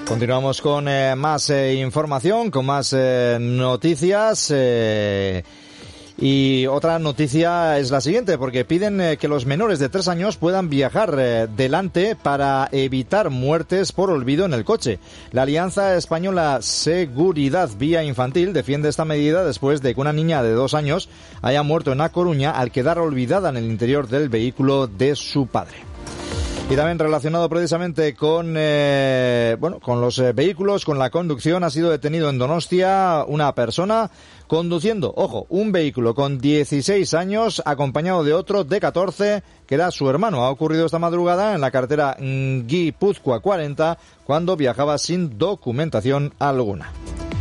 Continuamos con más información, con más noticias. Y otra noticia es la siguiente, porque piden que los menores de 3 años puedan viajar delante para evitar muertes por olvido en el coche. La Alianza Española Seguridad Vía Infantil defiende esta medida después de que una niña de 2 años haya muerto en A Coruña al quedar olvidada en el interior del vehículo de su padre. Y también relacionado precisamente con los vehículos, con la conducción, ha sido detenido en Donostia una persona conduciendo, un vehículo con 16 años acompañado de otro de 14 que era su hermano. Ha ocurrido esta madrugada en la carretera Guipúzcoa 40 cuando viajaba sin documentación alguna.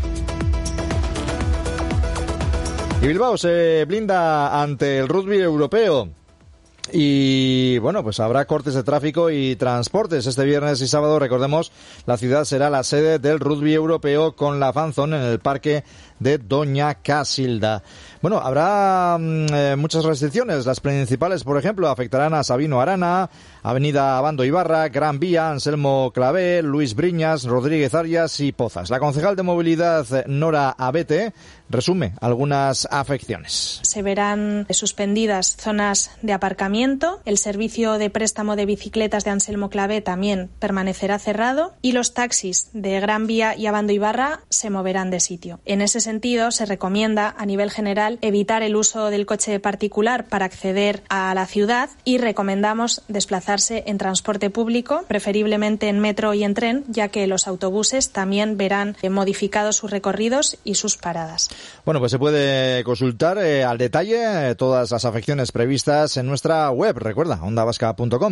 Y Bilbao se blinda ante el rugby europeo. Y pues habrá cortes de tráfico y transportes este viernes y sábado. Recordemos, la ciudad será la sede del rugby europeo con la fan zone en el parque de Doña Casilda. Habrá muchas restricciones. Las principales, por ejemplo, afectarán a Sabino Arana, Avenida Abando Ibarra, Gran Vía, Anselmo Clavé, Luis Briñas, Rodríguez Arias y Pozas. La concejal de movilidad, Nora Abete, resume algunas afecciones. Se verán suspendidas zonas de aparcamiento, el servicio de préstamo de bicicletas de Anselmo Clavé también permanecerá cerrado y los taxis de Gran Vía y Abando Ibarra se moverán de sitio. En ese sentido, se recomienda a nivel general evitar el uso del coche particular para acceder a la ciudad y recomendamos desplazarse en transporte público, preferiblemente en metro y en tren, ya que los autobuses también verán modificados sus recorridos y sus paradas. Se puede consultar al detalle todas las afecciones previstas en nuestra web, recuerda, ondavasca.com.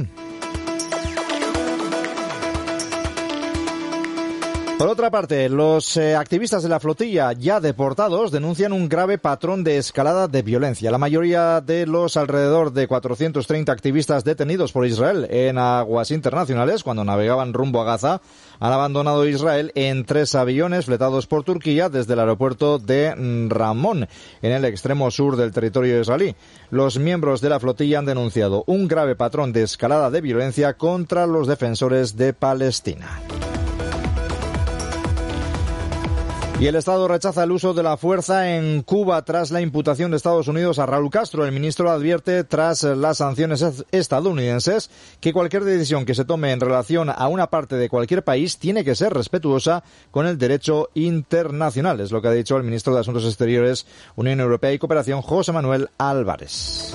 Por otra parte, los activistas de la flotilla ya deportados denuncian un grave patrón de escalada de violencia. La mayoría de los alrededor de 430 activistas detenidos por Israel en aguas internacionales cuando navegaban rumbo a Gaza han abandonado Israel en 3 aviones fletados por Turquía desde el aeropuerto de Ramón, en el extremo sur del territorio israelí. Los miembros de la flotilla han denunciado un grave patrón de escalada de violencia contra los defensores de Palestina. Y el Estado rechaza el uso de la fuerza en Cuba tras la imputación de Estados Unidos a Raúl Castro. El ministro advierte, tras las sanciones estadounidenses, que cualquier decisión que se tome en relación a una parte de cualquier país tiene que ser respetuosa con el derecho internacional. Es lo que ha dicho el ministro de Asuntos Exteriores, Unión Europea y Cooperación, José Manuel Álvarez.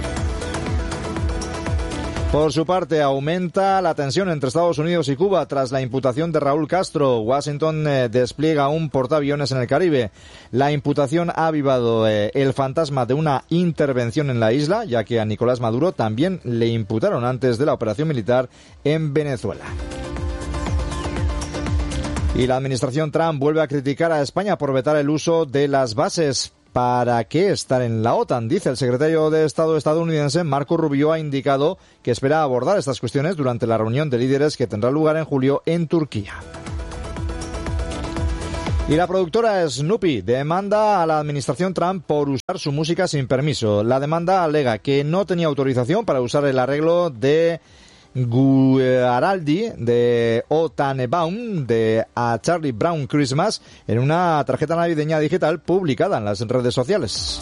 Por su parte, aumenta la tensión entre Estados Unidos y Cuba tras la imputación de Raúl Castro. Washington despliega un portaaviones en el Caribe. La imputación ha avivado el fantasma de una intervención en la isla, ya que a Nicolás Maduro también le imputaron antes de la operación militar en Venezuela. Y la administración Trump vuelve a criticar a España por vetar el uso de las bases. ¿Para qué estar en la OTAN? Dice el secretario de Estado estadounidense, Marco Rubio, ha indicado que espera abordar estas cuestiones durante la reunión de líderes que tendrá lugar en julio en Turquía. Y la productora Snoopy demanda a la administración Trump por usar su música sin permiso. La demanda alega que no tenía autorización para usar el arreglo de Guaraldi de O Tannenbaum de A Charlie Brown Christmas en una tarjeta navideña digital publicada en las redes sociales.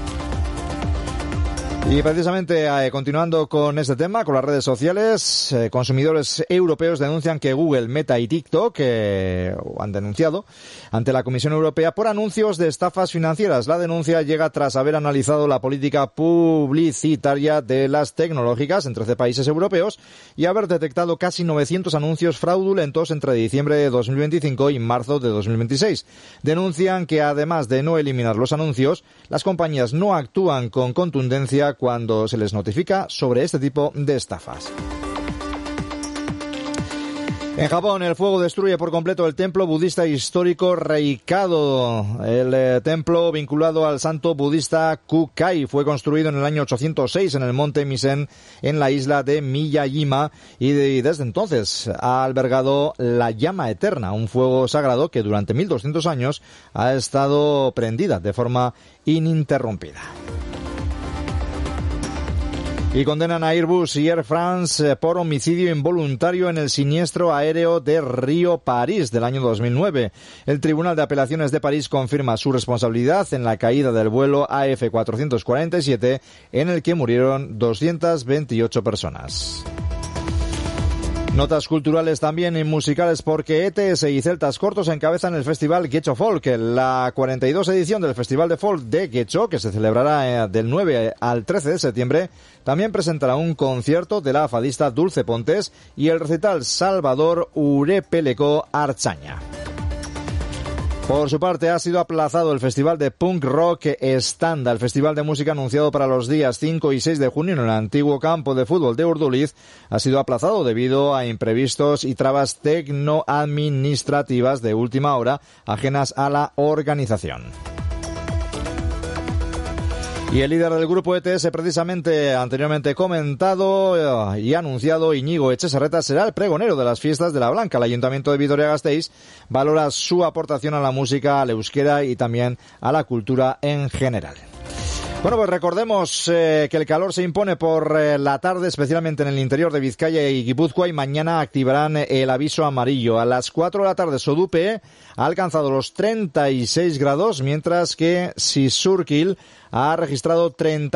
Y precisamente continuando con este tema, con las redes sociales, consumidores europeos denuncian que Google, Meta y TikTok han denunciado ante la Comisión Europea por anuncios de estafas financieras. La denuncia llega tras haber analizado la política publicitaria de las tecnológicas en 13 países europeos y haber detectado casi 900 anuncios fraudulentos entre diciembre de 2025 y marzo de 2026. Denuncian que además de no eliminar los anuncios, las compañías no actúan con contundencia cuando se les notifica sobre este tipo de estafas. En Japón, el fuego destruye por completo el templo budista histórico Reikado. El templo vinculado al santo budista Kukai fue construido en el año 806 en el monte Misen, en la isla de Miyajima, y desde entonces ha albergado la llama eterna, un fuego sagrado que durante 1200 años ha estado prendida de forma ininterrumpida. Y condenan a Airbus y Air France por homicidio involuntario en el siniestro aéreo de Río-París del año 2009. El Tribunal de Apelaciones de París confirma su responsabilidad en la caída del vuelo AF447, en el que murieron 228 personas. Notas culturales también y musicales, porque ETS y Celtas Cortos encabezan el festival Getxo Folk. La 42 edición del Festival de Folk de Getxo, que se celebrará del 9 al 13 de septiembre, también presentará un concierto de la fadista Dulce Pontes y el recital Salvador Urepeleko Artzaña. Por su parte, ha sido aplazado el Festival de Punk Rock Estanda, el festival de música anunciado para los días 5 y 6 de junio en el antiguo campo de fútbol de Urduliz. Ha sido aplazado debido a imprevistos y trabas tecnoadministrativas de última hora ajenas a la organización. Y el líder del grupo ETS, precisamente anteriormente comentado y anunciado, Íñigo Etxeserreta, será el pregonero de las fiestas de la Blanca. El Ayuntamiento de Vitoria-Gasteiz valora su aportación a la música, al euskera y también a la cultura en general. Bueno, pues recordemos que el calor se impone por la tarde, especialmente en el interior de Vizcaya y Guipúzcoa, y mañana activarán el aviso amarillo. A las 4 de la tarde, Sodupe ha alcanzado los 36 grados, mientras que Sisurkil ha registrado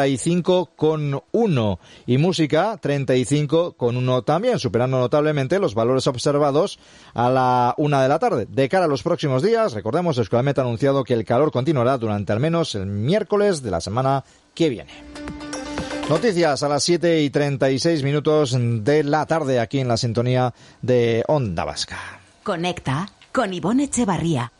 35,1 y Música 35,1 también, superando notablemente los valores observados a la 1 de la tarde. De cara a los próximos días, recordemos, Euskalmet ha anunciado que el calor continuará durante al menos el miércoles de la semana que viene. Noticias a las 7:36 de la tarde aquí en la sintonía de Onda Vasca. Conecta con Ivonne Echevarría.